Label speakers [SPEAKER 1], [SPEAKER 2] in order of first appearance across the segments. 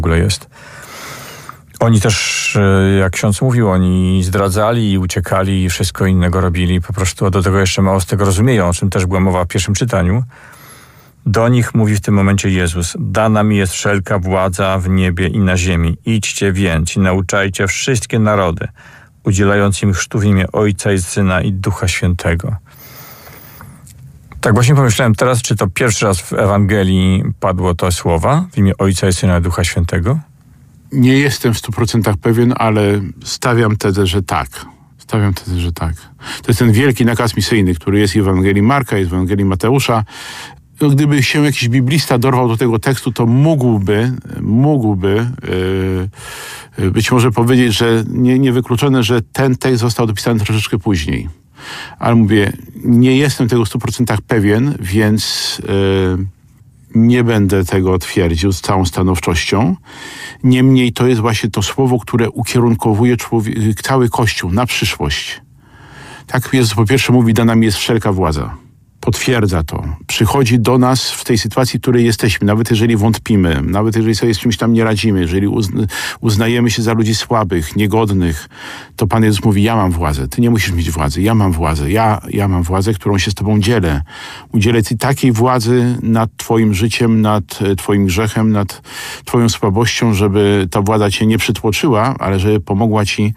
[SPEAKER 1] ogóle jest. Oni też, jak ksiądz mówił, oni zdradzali i uciekali i wszystko innego robili. Po prostu do tego jeszcze mało z tego rozumieją, o czym też była mowa w pierwszym czytaniu. Do nich mówi w tym momencie Jezus: dana mi jest wszelka władza w niebie i na ziemi. Idźcie więc i nauczajcie wszystkie narody, udzielając im chrztu w imię Ojca i Syna i Ducha Świętego. Tak właśnie pomyślałem teraz, czy to pierwszy raz w Ewangelii padło to słowa w imię Ojca i Syna i Ducha Świętego?
[SPEAKER 2] Nie jestem w 100% pewien, ale stawiam tezę, że tak. To jest ten wielki nakaz misyjny, który jest i w Ewangelii Marka, jest w Ewangelii Mateusza. Gdyby się jakiś biblista dorwał do tego tekstu, to mógłby być może powiedzieć, że niewykluczone, że ten tekst został dopisany troszeczkę później. Ale mówię, nie jestem tego w 100% pewien, więc nie będę tego twierdził z całą stanowczością. Niemniej to jest właśnie to słowo, które ukierunkowuje cały Kościół na przyszłość. Tak Jezus po pierwsze mówi: dana mi jest wszelka władza. Potwierdza to. Przychodzi do nas w tej sytuacji, w której jesteśmy, nawet jeżeli wątpimy, nawet jeżeli sobie z czymś tam nie radzimy, jeżeli uznajemy się za ludzi słabych, niegodnych, to Pan Jezus mówi: ja mam władzę. Ty nie musisz mieć władzy. Ja mam władzę. Ja mam władzę, którą się z Tobą dzielę. Udzielę Ci takiej władzy nad Twoim życiem, nad Twoim grzechem, nad Twoją słabością, żeby ta władza Cię nie przytłoczyła, ale żeby pomogła Ci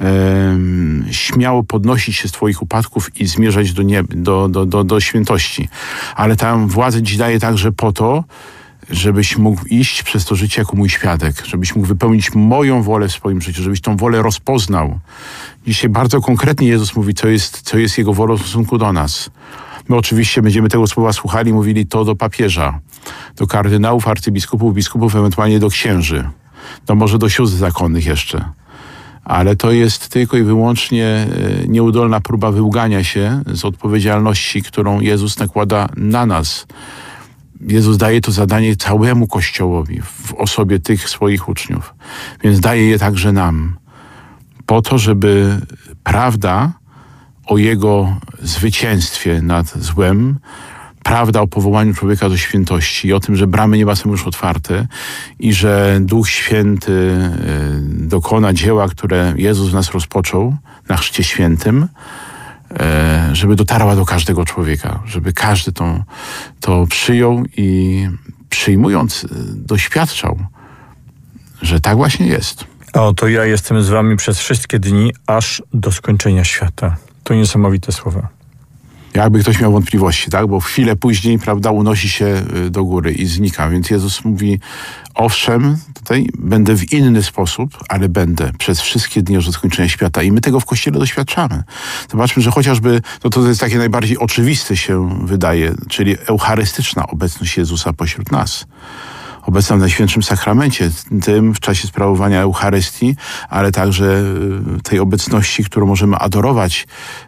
[SPEAKER 2] śmiało podnosić się z Twoich upadków i zmierzać do świętości. Ale tę władzę Ci daje także po to, żebyś mógł iść przez to życie jako mój świadek, żebyś mógł wypełnić moją wolę w swoim życiu, żebyś tą wolę rozpoznał. Dzisiaj bardzo konkretnie Jezus mówi, co jest Jego wolą w stosunku do nas. My oczywiście będziemy tego słowa słuchali, mówili to do papieża, do kardynałów, arcybiskupów, biskupów, ewentualnie do księży, może do sióstr zakonnych jeszcze. Ale to jest tylko i wyłącznie nieudolna próba wyłgania się z odpowiedzialności, którą Jezus nakłada na nas. Jezus daje to zadanie całemu Kościołowi w osobie tych swoich uczniów. Więc daje je także nam. Po to, żeby prawda o Jego zwycięstwie nad złem, prawda o powołaniu człowieka do świętości i o tym, że bramy nieba są już otwarte i że Duch Święty dokona dzieła, które Jezus w nas rozpoczął na Chrzcie Świętym, żeby dotarła do każdego człowieka, żeby każdy to przyjął i przyjmując doświadczał, że tak właśnie jest.
[SPEAKER 1] A oto ja jestem z wami przez wszystkie dni, aż do skończenia świata. To niesamowite słowa.
[SPEAKER 2] Jakby ktoś miał wątpliwości, tak? Bo chwilę później, prawda, unosi się do góry i znika. Więc Jezus mówi: owszem, tutaj będę w inny sposób, ale będę przez wszystkie dni aż do skończenia świata. I my tego w Kościele doświadczamy. Zobaczmy, że chociażby, to jest takie najbardziej oczywiste się wydaje, czyli eucharystyczna obecność Jezusa pośród nas. Obecna w Najświętszym Sakramencie, tym w czasie sprawowania Eucharystii, ale także tej obecności, którą możemy adorować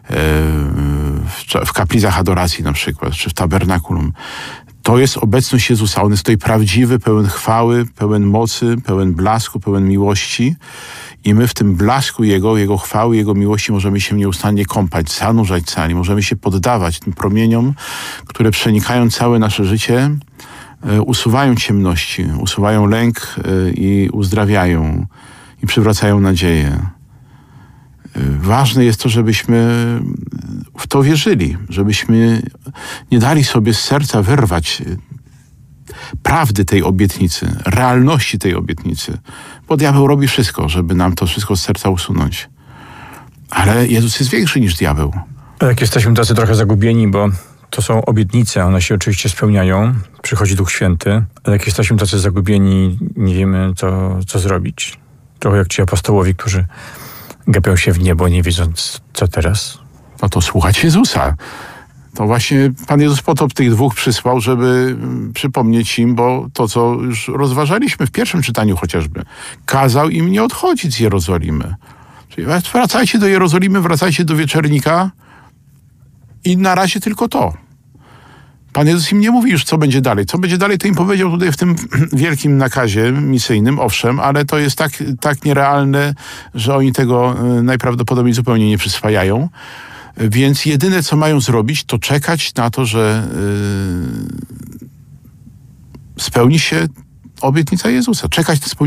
[SPEAKER 2] w kaplicach adoracji na przykład, czy w tabernakulum. To jest obecność Jezusa. On jest tutaj prawdziwy, pełen chwały, pełen mocy, pełen blasku, pełen miłości. I my w tym blasku Jego chwały, Jego miłości możemy się nieustannie kąpać, zanurzać cali. Możemy się poddawać tym promieniom, które przenikają całe nasze życie, usuwają ciemności, usuwają lęk i uzdrawiają i przywracają nadzieję. Ważne jest to, żebyśmy w to wierzyli, żebyśmy nie dali sobie z serca wyrwać prawdy tej obietnicy, realności tej obietnicy, bo diabeł robi wszystko, żeby nam to wszystko z serca usunąć. Ale Jezus jest większy niż diabeł.
[SPEAKER 1] Jak jesteśmy tacy trochę zagubieni, bo to są obietnice, one się oczywiście spełniają, przychodzi Duch Święty, ale jak jesteśmy tacy zagubieni, nie wiemy co zrobić. Trochę jak ci apostołowie, którzy gapią się w niebo, nie wiedząc co teraz.
[SPEAKER 2] No to słuchać Jezusa. To właśnie Pan Jezus po to tych dwóch przysłał, żeby przypomnieć im, bo to, co już rozważaliśmy w pierwszym czytaniu chociażby, kazał im nie odchodzić z Jerozolimy. Czyli wracajcie do Jerozolimy, wracajcie do wieczernika i na razie tylko to. Pan Jezus im nie mówi już, co będzie dalej. Co będzie dalej, to im powiedział tutaj w tym wielkim nakazie misyjnym, owszem, ale to jest tak nierealne, że oni tego najprawdopodobniej zupełnie nie przyswajają. Więc jedyne, co mają zrobić, to czekać na to, że spełni się obietnica Jezusa. Czekać na spełnienie